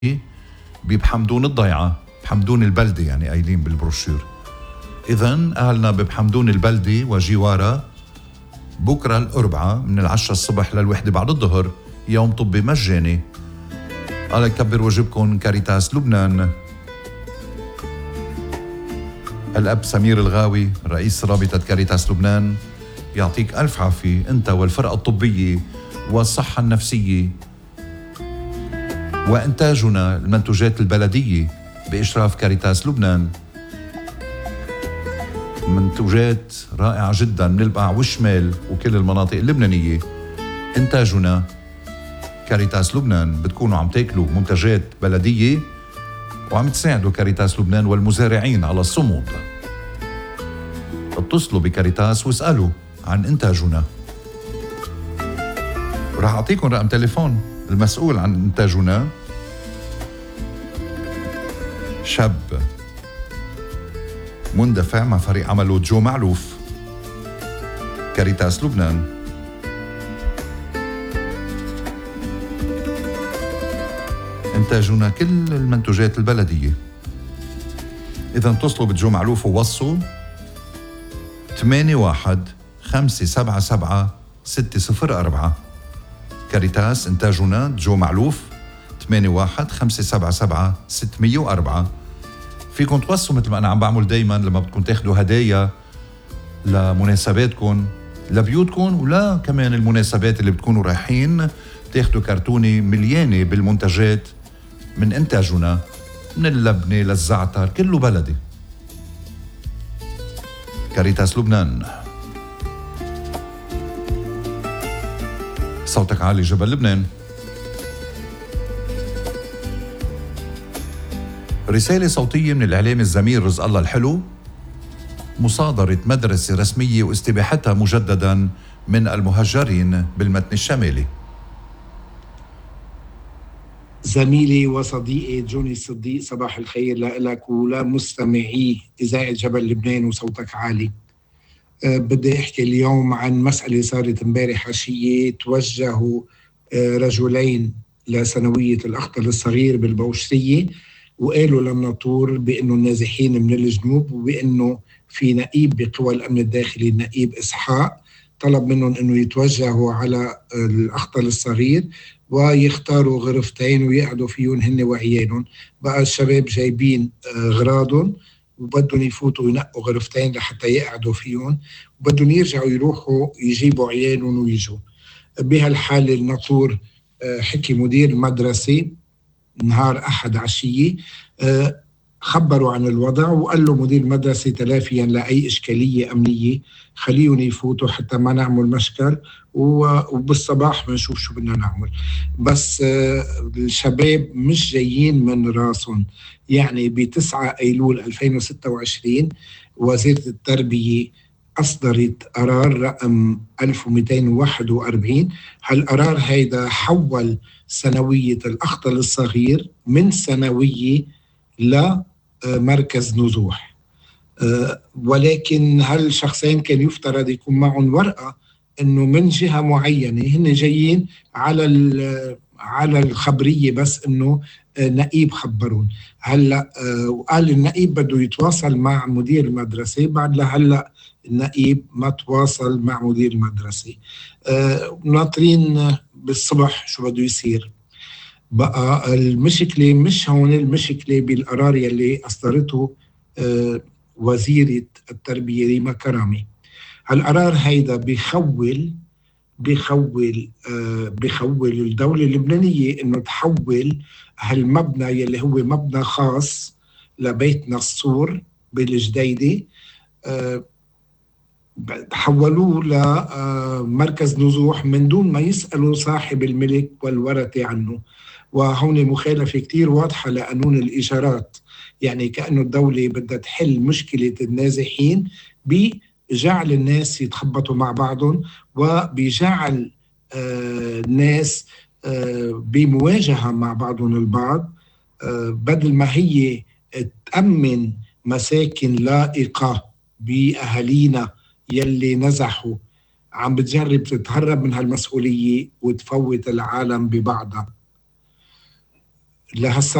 بحمدون الضيعة، بحمدون البلدة يعني قايلين بالبروشور. إذن أهلنا بحمدون البلدة وجوارها بكرة الأربعاء من 10 الصبح للوحدة بعد الظهر يوم طبي مجاني. الله يكبر وجبكم كاريتاس لبنان. الأب سمير الغاوي رئيس رابطة كاريتاس لبنان يعطيك ألف عافية أنت والفرقة الطبية والصحة النفسية وإنتاجنا المنتوجات البلدية بإشراف كاريتاس لبنان. منتوجات رائعة جدا من البقع والشمال وكل المناطق اللبنانية. إنتاجنا كاريتاس لبنان بتكونوا عم تاكلوا منتجات بلدية وعم تساعدوا كاريتاس لبنان والمزارعين على الصمود. اتصلوا بكاريتاس واسألوا عن إنتاجنا. راح أعطيكم رقم تليفون المسؤول عن إنتاجنا، شاب مندفع مع فريق عمله جو معلوف كاريتاس لبنان. إنتاجنا كل المنتوجات البلدية. إذا اتصلوا بجو معلوف ووصوا 81-577-604. كاريتاس إنتاجنا جو معلوف 81-577-604. فيكم توصوا مثل ما أنا عم بعمل دايما لما بدكم تاخدوا هدايا لمناسباتكم لبيوتكم ولا كمان المناسبات اللي بتكونوا رايحين تاخدوا كرتونة مليانة بالمنتجات من إنتاجنا، من اللبنة للزعتر كله بلدي. كاريتاس لبنان، صوتك عالي جبل لبنان. رسالة صوتية من الإعلام الزميل رزق الله الحلو: مصادرة مدرسة رسمية واستباحتها مجددا من المهجرين بالمتن الشمالي. زميلي وصديقي جوني الصديق، صباح الخير لك ولمستمعي إذاعة جبل لبنان وصوتك عالي. بدي أحكي اليوم عن مسألة صارت امبارح عشية. توجهوا رجلين لثانوية الأخطل الصغير بالبوشرية وقالوا للناطور بأنه النازحين من الجنوب وبأنه في نقيب بقوى الأمن الداخلي النقيب إسحاق طلب منهم أنه يتوجهوا على الأخطل الصغير ويختاروا غرفتين ويقعدوا فيهم هن وعيالهم. بقى الشباب جايبين غراضهم وبدهم يفوتوا ينقوا غرفتين لحتى يقعدوا فيهم وبدهم يرجعوا يروحوا يجيبوا عيالهم ويجوا. بهالحالة الناطور حكي مدير المدرسة نهار أحد عشية، خبروا عن الوضع وقال له مدير المدرسة تلافيا لأي إشكالية أمنية خليهم يفوتوا حتى ما نعمل مشكل وبالصباح بنشوف شو بدنا نعمل. بس الشباب مش جايين من راسهم. يعني ب9 أيلول 2026 وزارة التربية أصدرت قرار رقم 1241. هالقرار هيدا حول ثانوية الأخطل الصغير من ثانوية لمركز نزوح، ولكن هالشخصين كان يفترض يكون معهم ورقة انه من جهة معينة هن جايين على الخبرية بس انه نقيب خبرون. هلا وقال النقيب بده يتواصل مع مدير المدرسة، بعد لهلا النقيب ما تواصل مع مدير المدرسة. ناطرين بالصبح شو بده يصير. بقى المشكلة مش هون، المشكلة بالقرار يلي أصدرته وزيرة التربية ريما كرامي. هالقرار هيدا بيخول الدولة اللبنانية إنه تحول هالمبنى يلي هو مبنى خاص لبيت نصور بالجديدة، حولوه لمركز نزوح من دون ما يسألوا صاحب الملك والورثة عنه. وهون مخالفة كتير واضحة لقانون الإيجارات. يعني كأنه الدولة بدها تحل مشكلة النازحين بجعل الناس يتخبطوا مع بعضهم وبجعل الناس بمواجهة مع بعضهم البعض، بدل ما هي تأمن مساكن لائقة بأهالينا يلي نزحوا، عم بتجرب تتهرب من هالمسؤولية وتفوت العالم ببعضها. لهالسبب